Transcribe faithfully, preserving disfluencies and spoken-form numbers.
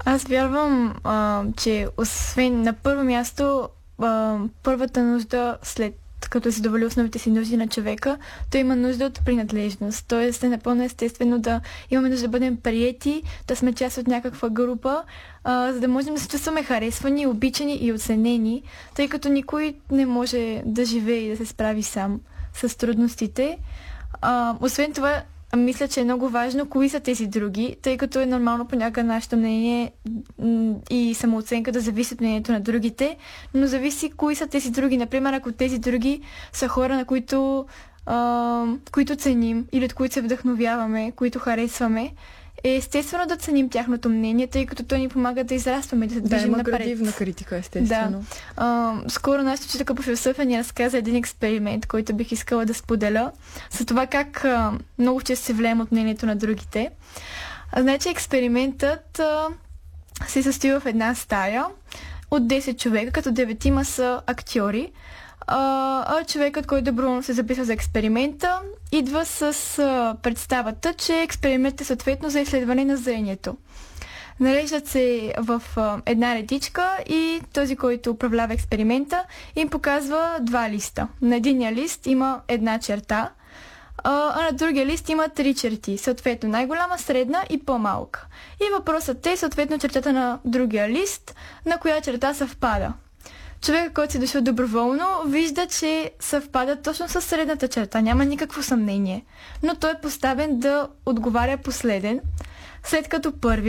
Аз вярвам, а, че освен на първо място, а, първата нужда след като е задоволи основните си нужди на човека, той има нужда от принадлежност. Тоест е напълно естествено да имаме нужда да бъдем приети, да сме част от някаква група, а, за да можем да се чувстваме харесвани, обичани и оценени, тъй като никой не може да живее и да се справи сам с трудностите. А, освен това, мисля, че е много важно кои са тези други, тъй като е нормално понякога нашето мнение и самооценка да зависи от мнението на другите, но зависи кои са тези други. Например, ако тези други са хора, на които, а, които ценим или от които се вдъхновяваме, които харесваме, е естествено да ценим тяхното мнение, тъй като той ни помага да израстваме, да се движим да, напред. Да, има градивна критика, естествено. Да. А, скоро нашата учителка по философия ни разказа един експеримент, който бих искала да споделя, за това как а, много често се влияем от мнението на другите. А, значи експериментът а, се състои в една стая от десет човека, като деветима са актьори. А, а човекът, който доброволно се записва за експеримента, идва с а, представата, че експериментът е съответно за изследване на зрението. Нареждат се в а, една редичка и този, който управлява експеримента, им показва два листа. На единия лист има една черта, а, а на другия лист има три черти, съответно най-голяма, средна и по-малка. И въпросът е съответно чертата на другия лист, на коя черта съвпада. Човекът, който си дошъл доброволно, вижда, че съвпада точно с средната черта. Няма никакво съмнение. Но той е поставен да отговаря последен, след като първия